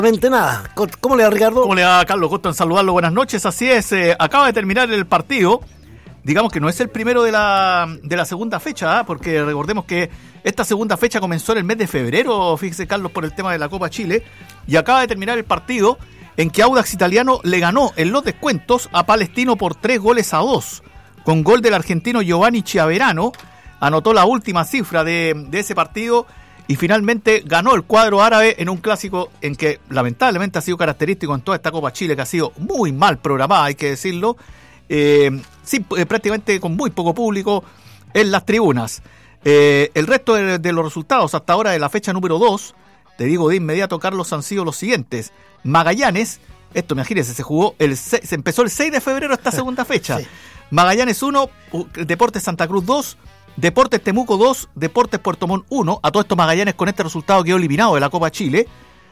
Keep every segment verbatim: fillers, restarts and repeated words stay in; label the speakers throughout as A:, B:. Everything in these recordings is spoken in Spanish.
A: Nada. ¿Cómo le va, Ricardo?
B: ¿Cómo le va, Carlos? Gusto en saludarlo. Buenas noches. Así es, eh, acaba de terminar el partido. Digamos que no es el primero de la, de la segunda fecha, ¿eh? Porque recordemos que esta segunda fecha comenzó en el mes de febrero, fíjese, Carlos, por el tema de la Copa Chile. Y acaba de terminar el partido en que Audax Italiano le ganó en los descuentos a Palestino por tres goles a dos. Con gol del argentino Giovanni Chiaverano. Anotó la última cifra de, de ese partido. Y finalmente ganó el cuadro árabe en un clásico en que lamentablemente ha sido característico en toda esta Copa Chile, que ha sido muy mal programada, hay que decirlo, eh, sí, eh, prácticamente con muy poco público en las tribunas. Eh, el resto de, de los resultados hasta ahora de la fecha número dos, te digo de inmediato, Carlos, han sido los siguientes. Magallanes, esto imagínense, se jugó, el se empezó el seis de febrero esta segunda fecha. Sí. Magallanes uno, Deportes Santa Cruz dos, Deportes Temuco dos, Deportes Puerto Montt uno. A todos estos Magallanes con este resultado quedó eliminado de la Copa Chile.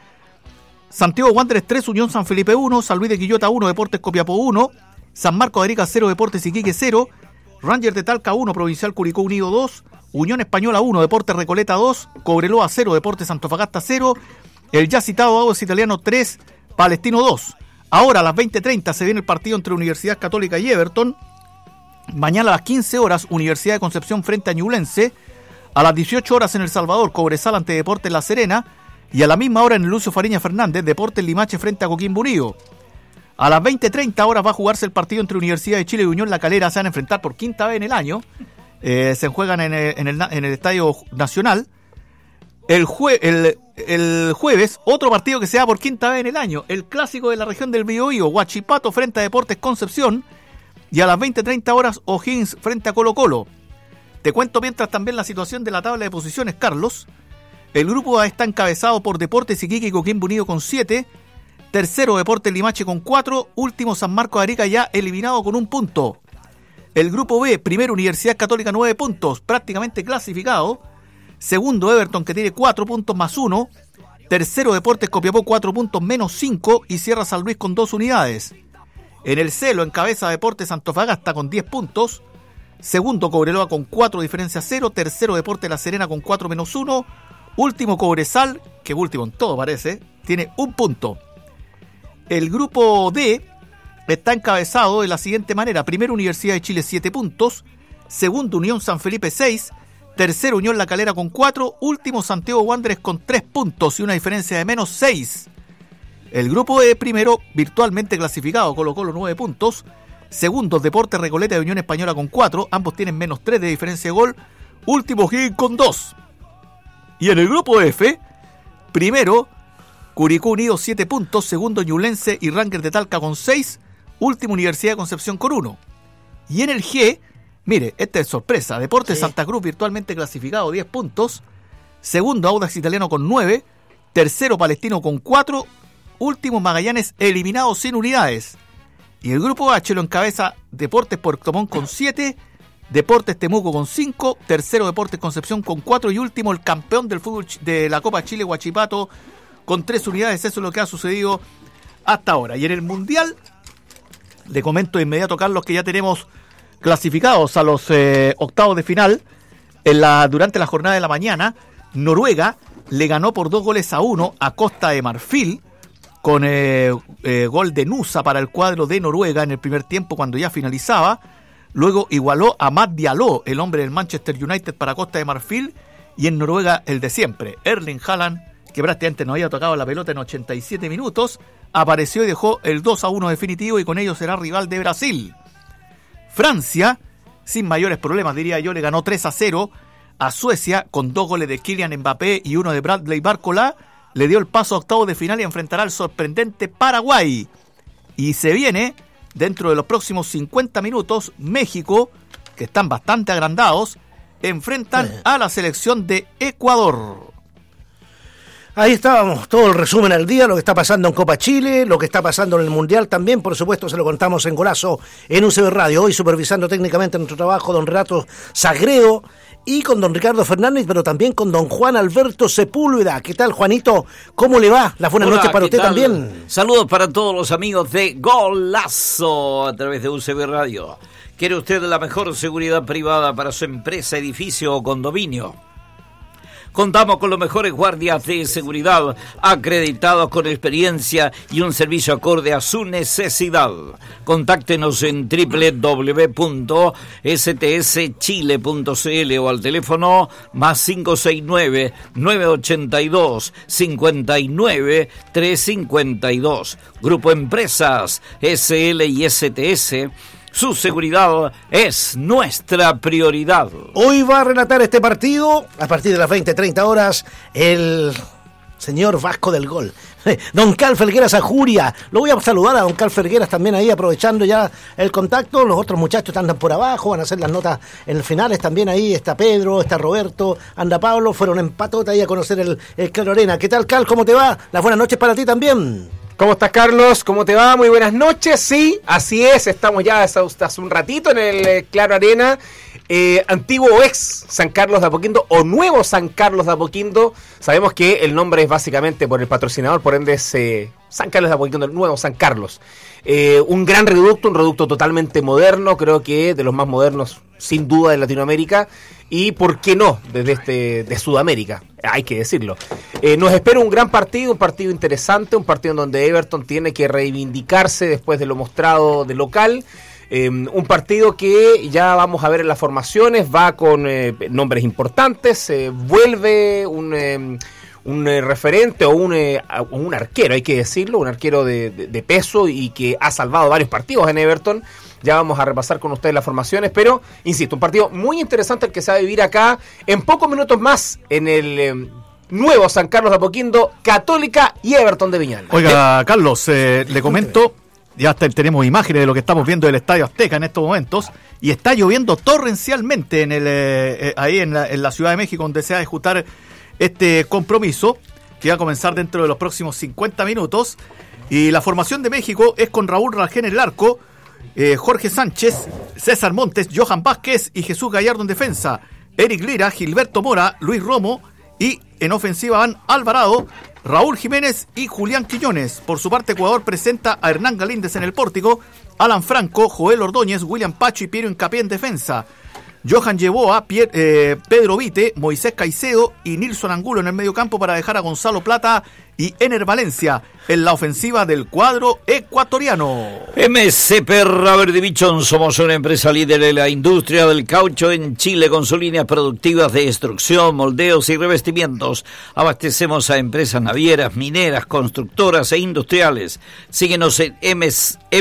B: Santiago Wanderers tres, Unión San Felipe uno, San Luis de Quillota uno, Deportes Copiapó uno, San Marcos de Arica cero, Deportes Iquique cero, Rangers de Talca uno, Provincial Curicó Unido dos, Unión Española uno, Deportes Recoleta dos, Cobreloa cero, Deportes Antofagasta cero, el ya citado Audax Italiano tres, Palestino dos. Ahora a las veinte treinta se viene el partido entre Universidad Católica y Everton. Mañana a las quince horas, Universidad de Concepción frente a Ñublense. A las dieciocho horas en El Salvador, Cobresal ante Deportes La Serena. Y a la misma hora en el Lucio Fariña Fernández, Deportes Limache frente a Coquimbo Unido. A las veinte treinta horas va a jugarse el partido entre Universidad de Chile y Unión La Calera. Se van a enfrentar por quinta vez en el año. Eh, se juegan en el, en, el, en el Estadio Nacional. El, jue, el, el jueves, otro partido que se da por quinta vez en el año. El clásico de la región del Biobío, Huachipato frente a Deportes Concepción. Y a las veinte treinta horas, O'Higgins frente a Colo Colo. Te cuento mientras también la situación de la tabla de posiciones, Carlos. El grupo A está encabezado por Deportes Iquique y Coquimbo Unido con siete. Tercero, Deportes Limache con cuatro. Último, San Marcos de Arica ya eliminado con un punto. El grupo B, primero, Universidad Católica nueve puntos, prácticamente clasificado. Segundo, Everton, que tiene cuatro puntos más uno. Tercero, Deportes Copiapó, cuatro puntos menos cinco. Y cierra San Luis con dos unidades. En el C lo encabeza Deportes Antofagasta con diez puntos. Segundo, Cobreloa con cuatro, diferencia cero. Tercero, Deportes La Serena con cuatro menos uno. Último, Cobresal, que último en todo parece, tiene un punto. El grupo D está encabezado de la siguiente manera. Primero, Universidad de Chile siete puntos. Segundo, Unión San Felipe seis. Tercero, Unión La Calera con cuatro. Último, Santiago Wanderers con tres puntos y una diferencia de menos seis. El grupo E, primero, virtualmente clasificado, Colo Colo nueve puntos. Segundo, Deportes Recoleta de Unión Española con cuatro. Ambos tienen menos tres de diferencia de gol. Último, Higgins con dos. Y en el grupo F, primero, Curicó Unido siete puntos. Segundo, Ñublense y Rangers de Talca con seis. Último, Universidad de Concepción con uno. Y en el G, mire, esta es sorpresa. Deportes sí. Santa Cruz virtualmente clasificado, diez puntos. Segundo, Audax Italiano con nueve. Tercero, Palestino con cuatro. Último, Magallanes eliminado sin unidades. Y el grupo H lo encabeza Deportes Puerto Montt con siete, Deportes Temuco con cinco, tercero Deportes Concepción con cuatro y último el campeón del fútbol de la Copa Chile, Huachipato, con tres unidades. Eso es lo que ha sucedido hasta ahora. Y en el Mundial, le comento de inmediato, Carlos, que ya tenemos clasificados a los eh, octavos de final. En la, durante la jornada de la mañana, Noruega le ganó por dos goles a uno a Costa de Marfil, con eh, eh, gol de Nusa para el cuadro de Noruega en el primer tiempo cuando ya finalizaba. Luego igualó a Matt Diallo, el hombre del Manchester United, para Costa de Marfil. Y en Noruega el de siempre, Erling Haaland, que prácticamente no había tocado la pelota en ochenta y siete minutos, apareció y dejó el dos a uno definitivo y con ello será rival de Brasil. Francia, sin mayores problemas diría yo, le ganó tres a cero a Suecia con dos goles de Kylian Mbappé y uno de Bradley Barcola. Le dio el paso a octavos de final y enfrentará al sorprendente Paraguay. Y se viene, dentro de los próximos cincuenta minutos, México, que están bastante agrandados, enfrentan a la selección de Ecuador.
A: Ahí estábamos, todo el resumen al día, lo que está pasando en Copa Chile, lo que está pasando en el Mundial también, por supuesto se lo contamos en Golazo en U C B Radio, hoy supervisando técnicamente nuestro trabajo don Renato Sagredo y con don Ricardo Fernández, pero también con don Juan Alberto Sepúlveda. ¿Qué tal, Juanito? ¿Cómo le va? Las buenas noches para usted tal? También.
C: Saludos para todos los amigos de Golazo a través de U C B Radio. ¿Quiere usted la mejor seguridad privada para su empresa, edificio o condominio? Contamos con los mejores guardias de seguridad, acreditados con experiencia y un servicio acorde a su necesidad. Contáctenos en doble u doble u doble u punto s t s chile punto c l o al teléfono más cinco seis nueve, nueve ocho dos, cinco nueve, tres cinco dos. Grupo Empresas S L y S T S. Su seguridad es nuestra prioridad.
A: Hoy va a relatar este partido a partir de las veinte, treinta horas el señor Vasco del Gol. Don Carl Felgueras Ajuria. Lo voy a saludar a don Carl Felgueras también ahí, aprovechando ya el contacto. Los otros muchachos andan por abajo, van a hacer las notas en el finales. También ahí está Pedro, está Roberto, anda Pablo. Fueron en patota ahí a conocer el, el Claro Arena. ¿Qué tal, Carl? ¿Cómo te va? Las buenas noches para ti también.
D: ¿Cómo estás, Carlos? ¿Cómo te va? Muy buenas noches. Sí, así es. Estamos ya hace, hace un ratito en el eh, Claro Arena. Eh, antiguo o ex San Carlos de Apoquindo o nuevo San Carlos de Apoquindo. Sabemos que el nombre es básicamente por el patrocinador, por ende es eh, San Carlos de Apoquindo, el nuevo San Carlos. Eh, un gran reducto, un reducto totalmente moderno, creo que de los más modernos sin duda de Latinoamérica y por qué no desde este de Sudamérica, hay que decirlo. Eh, nos espera un gran partido, un partido interesante, un partido en donde Everton tiene que reivindicarse después de lo mostrado de local. Eh, un partido que ya vamos a ver en las formaciones, va con eh, nombres importantes, eh, vuelve un, eh, un eh, referente o un, eh, un arquero, hay que decirlo, un arquero de, de, de peso y que ha salvado varios partidos en Everton. Ya vamos a repasar con ustedes las formaciones, pero, insisto, un partido muy interesante el que se va a vivir acá en pocos minutos más en el eh, nuevo San Carlos de Apoquindo, Católica y Everton de Viñal.
B: Oiga, Carlos, eh, le comento... Ya hasta tenemos imágenes de lo que estamos viendo del Estadio Azteca en estos momentos y está lloviendo torrencialmente en el eh, ahí en la, en la Ciudad de México, donde se va a ejecutar este compromiso que va a comenzar dentro de los próximos cincuenta minutos. Y la formación de México es con Raúl Rangel en el arco, eh, Jorge Sánchez, César Montes, Johan Vázquez y Jesús Gallardo en defensa, Eric Lira, Gilberto Mora, Luis Romo y en ofensiva van Alvarado, Raúl Jiménez y Julián Quiñones. Por su parte, Ecuador presenta a Hernán Galíndez en el pórtico, Alan Franco, Joel Ordóñez, William Pacho y Piero Hincapié en defensa. Johan Yeboa, Pier, eh, Pedro Vite, Moisés Caicedo y Nilson Angulo en el mediocampo para dejar a Gonzalo Plata y Ener Valencia en la ofensiva del cuadro ecuatoriano.
C: M C P Rubber Division, somos una empresa líder en la industria del caucho en Chile con sus líneas productivas de extrusión, moldeos y revestimientos. Abastecemos a empresas navieras, mineras, constructoras e industriales. Síguenos en m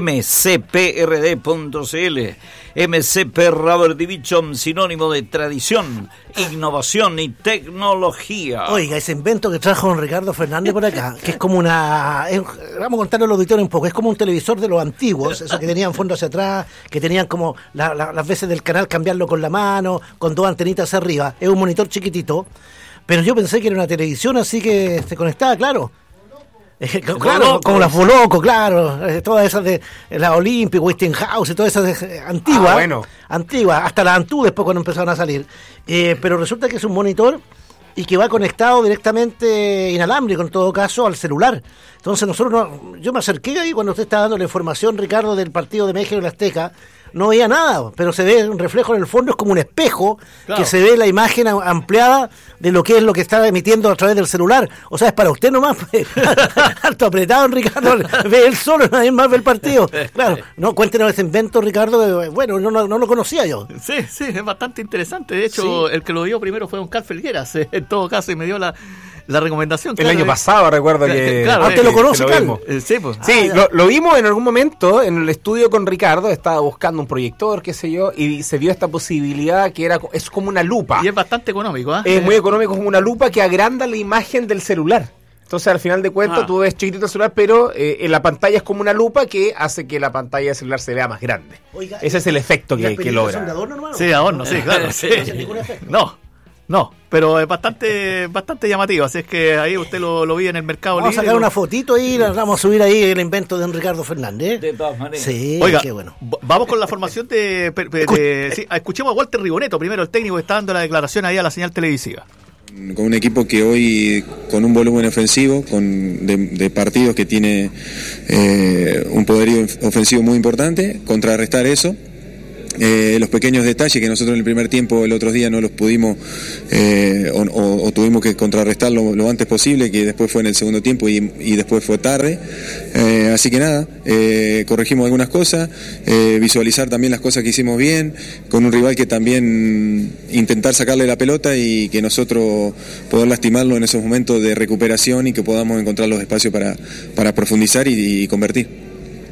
C: c p r d punto c l. M C P Rubber Division, sinónimo de tradición, innovación y tecnología.
A: Oiga, ese invento que trajo don Ricardo Fernández por acá, que es como una... Es, vamos a contarlo al auditorio un poco, es como un televisor de los antiguos, esos que tenían fondo hacia atrás, que tenían como la, la, las veces del canal cambiarlo con la mano, con dos antenitas arriba. Es un monitor chiquitito, pero yo pensé que era una televisión así que se conectaba, claro. Eh, claro, Boloco, como las Boloco, claro, eh, todas esas de eh, la Olympic, Westinghouse, todas esas eh, antiguas, ah, bueno. antiguas, hasta la Antú después cuando empezaron a salir. Eh, pero resulta que es un monitor y que va conectado directamente inalámbrico, en todo caso, al celular. Entonces nosotros, no, yo me acerqué ahí cuando usted estaba dando la información, Ricardo, del partido de México y la Azteca. No veía nada, pero se ve un reflejo en el fondo, es como un espejo, claro, que se ve la imagen ampliada de lo que es lo que está emitiendo a través del celular. O sea, es para usted nomás, harto apretado, Ricardo, ve él solo, nadie más ve el partido. Claro, no, cuéntenos ese invento, Ricardo, bueno, no, no, no lo conocía yo.
B: Sí, sí, es bastante interesante. De hecho, sí, el que lo dio primero fue don Carl Felgueras, en todo caso, y me dio la... La recomendación.
D: El claro, año pasado recuerdo que...
A: Claro, ¿usted lo conoce, Carlos?
D: Sí, pues. Sí, ah, lo, lo vimos en algún momento en el estudio con Ricardo, estaba buscando un proyector, qué sé yo, y se vio esta posibilidad que era es como una lupa.
B: Y es bastante económico, ¿eh?
D: Es muy económico, es como una lupa que agranda la imagen del celular. Entonces, al final de cuentas, ah. tú ves chiquitito el celular, pero eh, en la pantalla es como una lupa que hace que la pantalla del celular se vea más grande. Oiga, ese es el efecto que, que logra. ¿Son de adorno, hermano?
B: Sí, adorno, sí, claro. Sí. No. No, pero es bastante bastante llamativo, así es que ahí usted lo, lo vi en el mercado
A: vamos
B: libre.
A: Vamos a sacar
B: lo...
A: una fotito y la vamos a subir ahí el invento de don Ricardo Fernández.
C: De todas maneras.
A: Sí,
B: oiga,
A: qué bueno.
B: Vamos con la formación de... de, de sí, escuchemos a Walter Rigoneto, primero el técnico que está dando la declaración ahí a la señal televisiva.
E: Con un equipo que hoy, con un volumen ofensivo, con de, de partidos que tiene eh, un poderío ofensivo muy importante, contrarrestar eso. eh, los pequeños detalles que nosotros en el primer tiempo, el otro día no los pudimos eh, o, o, o tuvimos que contrarrestar lo, lo antes posible, que después fue en el segundo tiempo y, y después fue tarde. Eh, así que nada, eh, corregimos algunas cosas, eh, visualizar también las cosas que hicimos bien, con un rival que también intentar sacarle la pelota y que nosotros poder lastimarlo en esos momentos de recuperación y que podamos encontrar los espacios para, para profundizar y, y convertir.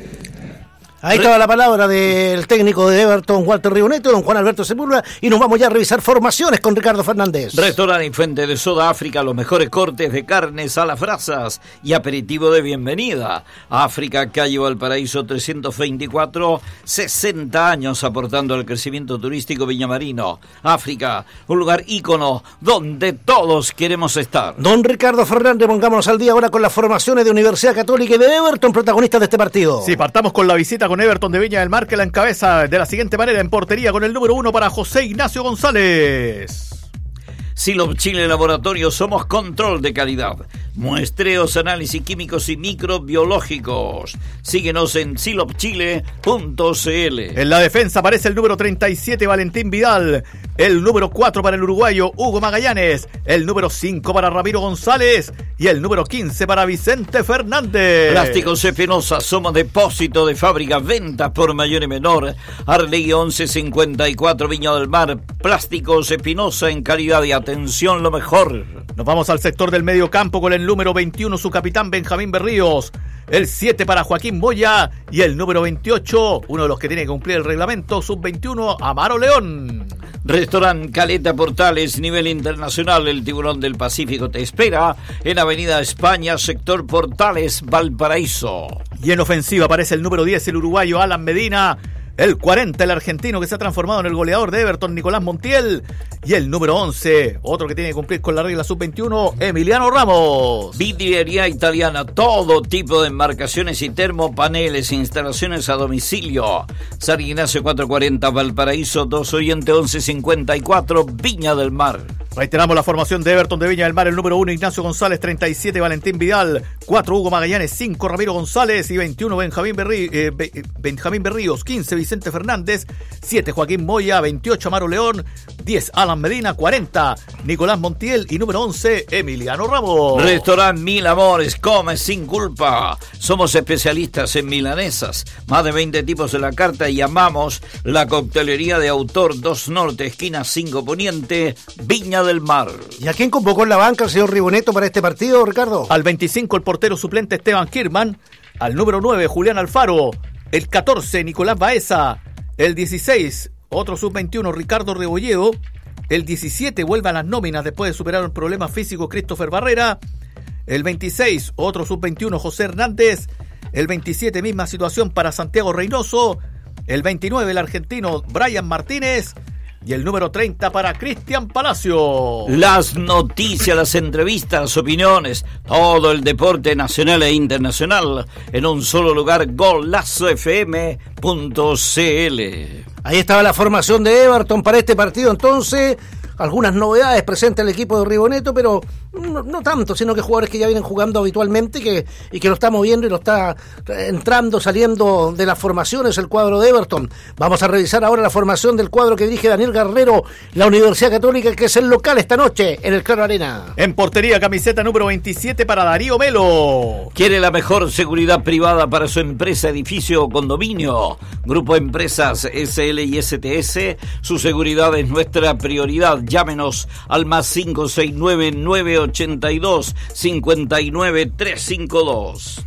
A: Ahí estaba la palabra del técnico de Everton, Walter Rioneto, don Juan Alberto Sepúlveda, y nos vamos ya a revisar formaciones con Ricardo Fernández.
C: Restaurante y Fuente de Soda África, los mejores cortes de carnes a las brasas y aperitivo de bienvenida. África, calle Valparaíso trescientos veinticuatro, sesenta años aportando al crecimiento turístico viñamarino. África, un lugar ícono donde todos queremos estar.
A: Don Ricardo Fernández, pongámonos al día ahora con las formaciones de Universidad Católica y de Everton, protagonistas de este partido.
B: Sí, partamos con la visita con Everton de Viña del Mar, que la encabeza de la siguiente manera en portería con el número uno para José Ignacio González.
C: Silop Chile Laboratorio, somos control de calidad. Muestreos, análisis químicos y microbiológicos. Síguenos en silop chile punto c l.
B: En la defensa aparece el número treinta y siete, Valentín Vidal. El número cuatro para el uruguayo Hugo Magallanes. El número cinco para Ramiro González. Y el número quince para Vicente Fernández.
C: Plásticos Espinosa, somos depósito de fábrica, ventas por mayor y menor. Arley once cincuenta y cuatro, Viña del Mar. Plásticos Espinosa, en calidad y atención lo mejor.
B: Nos vamos al sector del medio campo con el número veintiuno, su capitán Benjamín Berríos. El siete para Joaquín Moya. Y el número veintiocho, uno de los que tiene que cumplir el reglamento, sub veintiuno, Amaro León.
C: Restaurant Caleta Portales, nivel internacional, el Tiburón del Pacífico te espera en Avenida España, sector Portales, Valparaíso.
B: Y en ofensiva aparece el número diez, el uruguayo Alan Medina. El cuarenta, el argentino que se ha transformado en el goleador de Everton, Nicolás Montiel. Y el número once, otro que tiene que cumplir con la regla sub veintiuno, Emiliano Ramos.
C: Vidriería Italiana, todo tipo de embarcaciones y termopaneles, instalaciones a domicilio. San Ignacio cuatrocientos cuarenta, Valparaíso, dos Oriente once cincuenta y cuatro, Viña del Mar.
B: Reiteramos la formación de Everton de Viña del Mar. El número uno, Ignacio González, treinta y siete, Valentín Vidal, cuatro, Hugo Magallanes, cinco, Ramiro González y veintiuno, Benjamín, Berrí, eh, Benjamín Berríos, quince, Vicente Fernández, siete, Joaquín Moya, veintiocho, Amaro León, diez, Alan Medina, cuarenta, Nicolás Montiel y número once, Emiliano Ramos.
C: Restaurant Mil Amores, come sin culpa. Somos especialistas en milanesas, más de veinte tipos de la carta y amamos la coctelería de autor, dos Norte, esquina cinco Poniente, Viña del Mar.
A: ¿Y a quién convocó en la banca el señor Riboneto para este partido, Ricardo?
B: Al veinticinco, el portero suplente Esteban Kirman. Al número nueve, Julián Alfaro. El catorce, Nicolás Baeza. El dieciséis, otro sub veintiuno, Ricardo Rebolledo. El diecisiete, vuelve a las nóminas después de superar un problema físico, Christopher Barrera. El veintiséis, otro sub veintiuno, José Hernández. El veintisiete, misma situación para Santiago Reynoso. El veintinueve, el argentino Brian Martínez. Y el número treinta para Cristian Palacio.
C: Las noticias, las entrevistas, las opiniones, todo el deporte nacional e internacional en un solo lugar, golazo f m punto c l.
A: Ahí estaba la formación de Everton para este partido, entonces algunas novedades presenta el equipo de Riboneto, pero no, no tanto, sino que jugadores que ya vienen jugando habitualmente que, y que lo estamos viendo y lo está entrando, saliendo de las formaciones el cuadro de Everton. Vamos a revisar ahora la formación del cuadro que dirige Daniel Guerrero, la Universidad Católica, que es el local esta noche en el Claro Arena.
B: En portería, camiseta número veintisiete para Darío Melo.
C: Quiere la mejor seguridad privada para su empresa, edificio o condominio. Grupo Empresas S L y S T S, su seguridad es nuestra prioridad. Llámenos al más cinco seis nueve, nueve ochenta y dos, cincuenta y nueve, trescientos cincuenta y dos.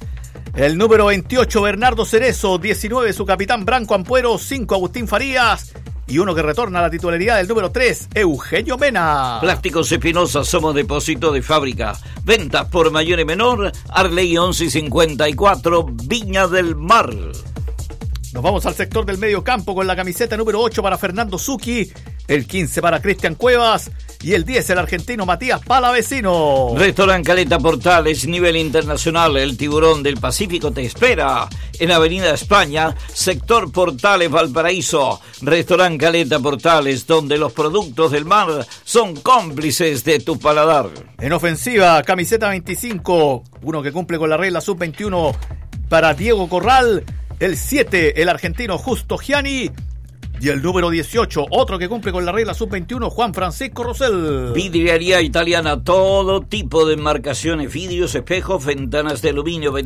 B: El número veintiocho, Bernardo Cerezo. diecinueve, su capitán Branco Ampuero. cinco, Agustín Farías. Y uno que retorna a la titularidad del número tres, Eugenio Mena.
C: Plásticos Espinosa, somos depósito de fábrica. Ventas por mayor y menor. Arley once cincuenta y cuatro, Viña del Mar.
B: Nos vamos al sector del medio campo con la camiseta número ocho para Fernando Zucchi, el quince para Cristian Cuevas y el diez el argentino Matías Palavecino.
C: Restaurant Caleta Portales, nivel internacional, el Tiburón del Pacífico te espera en Avenida España, sector Portales, Valparaíso. Restaurant Caleta Portales, donde los productos del mar son cómplices de tu paladar.
B: En ofensiva, camiseta veinticinco, uno que cumple con la regla sub veintiuno para Diego Corral. El siete, el argentino Justo Gianni. Y el número dieciocho, otro que cumple con la regla sub veintiuno, Juan Francisco Rosell.
C: Vidriería italiana, todo tipo de enmarcaciones, vidrios, espejos, ventanas de aluminio,